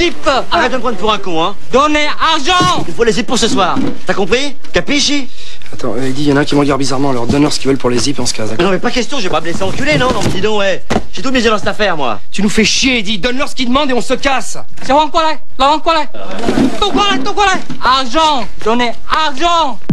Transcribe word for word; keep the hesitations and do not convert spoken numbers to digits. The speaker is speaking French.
zip. Arrête de me prendre pour un con, hein. Donnez argent. Il faut les zips pour ce soir. T'as compris? Capisci? Attends, euh, Eddie, il y en a un qui me regarde bizarrement, alors donne-leur ce qu'ils veulent pour les zips et on se casse, d'accord? Non mais pas question, je vais pas me laisser enculer, non? Non mais dis donc, ouais. J'ai tout misé dans cette affaire, moi. Tu nous fais chier, Eddie, donne-leur ce qu'ils demandent et on se casse. C'est quoi là? Là quoi là? Tout quoi là? Tout quoi là? Argent. Donnez argent.